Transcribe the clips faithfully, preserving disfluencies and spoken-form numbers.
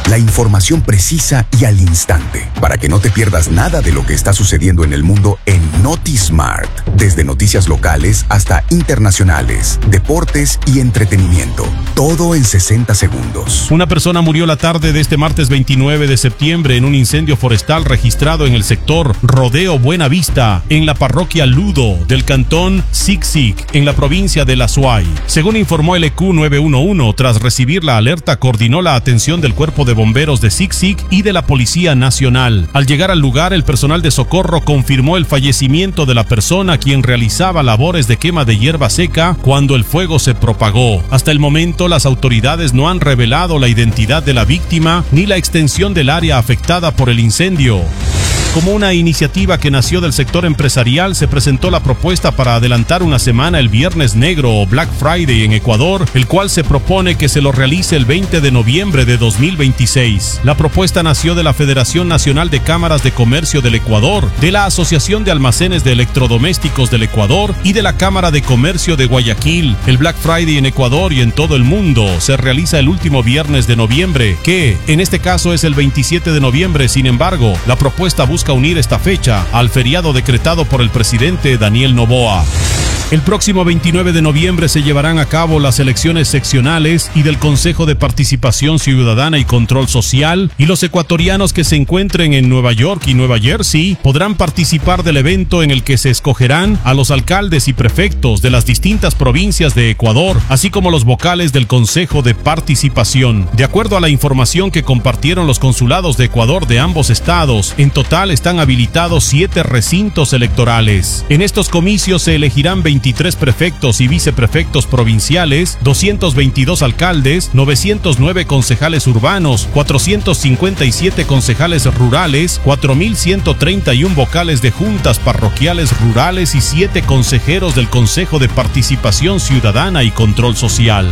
La información precisa y al instante, para que no te pierdas nada de lo que está sucediendo en el mundo en NotiSmart. Desde noticias locales hasta internacionales, deportes y entretenimiento. Todo en sesenta segundos. Una persona murió la tarde de este martes veintinueve de septiembre en un incendio forestal registrado en el sector Rodeo Buenavista, en la parroquia Ludo del cantón Siksik, en la provincia de La Suay. Según informó el E Q nueve uno uno, tras recibir la alerta, coordinó la atención del Cuerpo de Bomberos de Siksik y de la Policía Nacional. Al llegar al lugar, el personal de socorro confirmó el fallecimiento de la persona quien realizaba labores de quema de hierba seca cuando el fuego se propagó. Hasta el momento, las autoridades no han revelado la identidad de la víctima ni la extensión del área afectada por el incendio. Como una iniciativa que nació del sector empresarial, se presentó la propuesta para adelantar una semana el Viernes Negro o Black Friday en Ecuador, el cual se propone que se lo realice el veinte de noviembre de dos mil veintiséis. La propuesta nació de la Federación Nacional de Cámaras de Comercio del Ecuador, de la Asociación de Almacenes de Electrodomésticos del Ecuador y de la Cámara de Comercio de Guayaquil. El Black Friday en Ecuador y en todo el mundo se realiza el último viernes de noviembre, que en este caso es el veintisiete de noviembre. Sin embargo, la propuesta busca busca unir esta fecha al feriado decretado por el presidente Daniel Noboa. El próximo veintinueve de noviembre se llevarán a cabo las elecciones seccionales y del Consejo de Participación Ciudadana y Control Social, y los ecuatorianos que se encuentren en Nueva York y Nueva Jersey podrán participar del evento en el que se escogerán a los alcaldes y prefectos de las distintas provincias de Ecuador, así como los vocales del Consejo de Participación. De acuerdo a la información que compartieron los consulados de Ecuador de ambos estados, en total están habilitados siete recintos electorales. En estos comicios se elegirán veintitrés prefectos y viceprefectos provinciales, doscientos veintidós alcaldes, novecientos nueve concejales urbanos, cuatrocientos cincuenta y siete concejales rurales, cuatro mil ciento treinta y uno vocales de juntas parroquiales rurales y siete consejeros del Consejo de Participación Ciudadana y Control Social.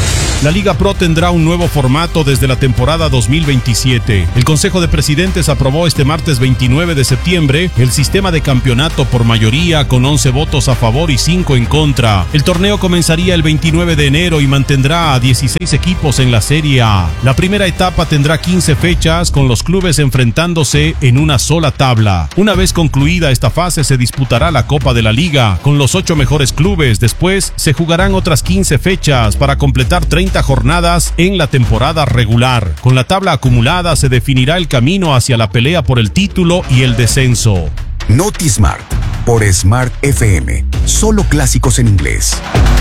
La Liga Pro tendrá un nuevo formato desde la temporada dos mil veintisiete. El Consejo de Presidentes aprobó este martes veintinueve de septiembre el sistema de campeonato por mayoría con once votos a favor y cinco en contra. El torneo comenzaría el veintinueve de enero y mantendrá a dieciséis equipos en la Serie A. La primera etapa tendrá quince fechas con los clubes enfrentándose en una sola tabla. Una vez concluida esta fase se disputará la Copa de la Liga con los ocho mejores clubes. Después se jugarán otras quince fechas para completar treinta jornadas en la temporada regular. Con la tabla acumulada se definirá el camino hacia la pelea por el título y el descenso. NotiSmart por Smart F M. Solo clásicos en inglés.